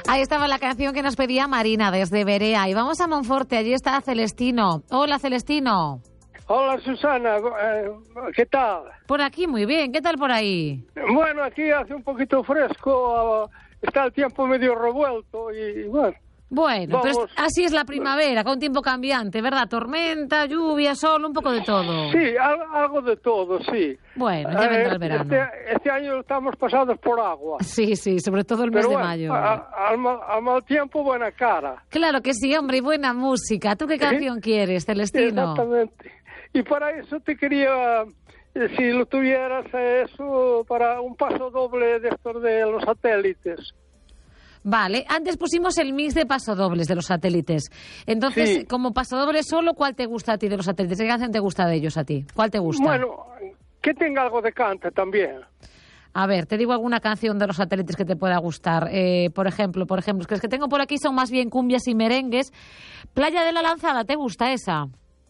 Ahí estaba la canción que nos pedía Marina desde Berea. Y vamos a Monforte, allí está Celestino. Hola, Celestino. Hola, Susana, ¿qué tal? Por aquí muy bien, ¿qué tal por ahí? Bueno, aquí hace un poquito fresco, está el tiempo medio revuelto y bueno. Bueno, pero así es la primavera, con tiempo cambiante, ¿verdad? Tormenta, lluvia, sol, un poco de todo. Sí, algo de todo, sí. Bueno, ya vendrá el verano. Este año estamos pasados por agua. Sí, sobre todo el mes de mayo. Al mal tiempo, buena cara. Claro que sí, hombre, y buena música. ¿Tú qué canción quieres, Celestino? Exactamente. Y para eso te quería, si lo tuvieras, eso, para un paso doble de estos de los satélites. Vale, antes pusimos el mix de pasodobles de los satélites. Entonces, sí, como pasodoble solo, ¿cuál te gusta a ti de los satélites? ¿Qué canción te gusta de ellos a ti? ¿Cuál te gusta? Bueno, que tenga algo de cante también. A ver, te digo alguna canción de los satélites que te pueda gustar. Por ejemplo, es que las que tengo por aquí son más bien cumbias y merengues. Playa de la Lanzada, ¿te gusta esa?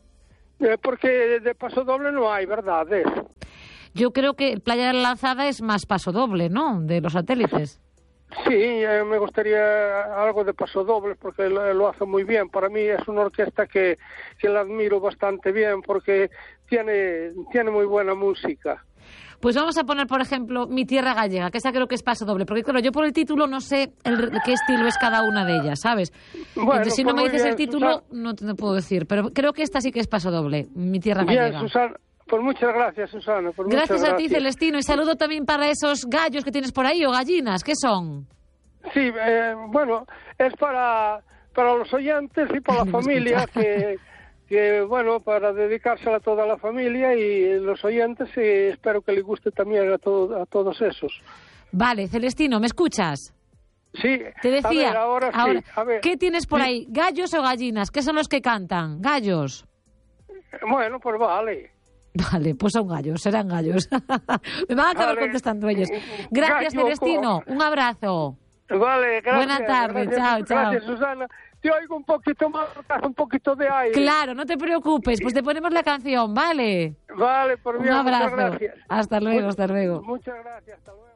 Porque de pasodoble no hay, ¿verdad? Yo creo que Playa de la Lanzada es más pasodoble, ¿no? De los satélites. Sí, me gustaría algo de pasodoble porque lo hace muy bien. Para mí es una orquesta que la admiro bastante bien porque tiene muy buena música. Pues vamos a poner, por ejemplo, Mi Tierra Gallega, que esa creo que es pasodoble, porque claro, yo por el título no sé qué estilo es cada una de ellas, ¿sabes? Bueno, entonces, si no me dices bien, el título, Susana, no te puedo decir, pero creo que esta sí que es pasodoble, Mi Tierra Gallega. Bien, Susana. Pues muchas gracias, Susana. Gracias a ti, Celestino, y saludo también para esos gallos que tienes por ahí, o gallinas, ¿qué son? Sí, bueno, es para los oyentes y para la familia, que bueno, para dedicársela a toda la familia y los oyentes, espero que les guste también a todos esos. Vale, Celestino, ¿me escuchas? Sí, te decía, a ver, ahora sí, a ver. ¿Qué tienes por ahí? ¿Gallos o gallinas? ¿Qué son los que cantan? ¿Gallos? Bueno, pues vale. Vale, pues son gallos, serán gallos. Me van a acabar contestando ellos. Gracias, gallo, Celestino. Un abrazo. Vale, gracias. Buenas tardes, chao. Gracias, Susana. Te oigo un poquito más, un poquito de aire. Claro, no te preocupes, pues te ponemos la canción, ¿vale? Vale, por bien, un abrazo. Muchas gracias. Hasta luego. Muchas gracias, hasta luego.